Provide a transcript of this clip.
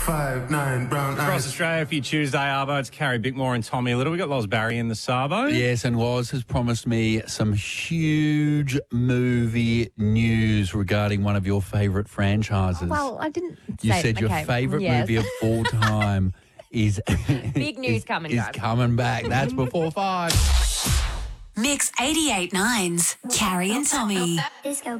5'9" brown Across eyes. Australia for your Tuesday, Arvo. It's Carrie Bickmore and Tommy Little. We got Loz Barry in the Sabo. Yes, and Loz has promised me some huge movie news regarding one of your favourite franchises. Well, I didn't You say... said your favourite yes. movie of all time is... Big news coming, is guys. coming back. That's before 5. Mix 88.9's Carrie and Tommy. Disco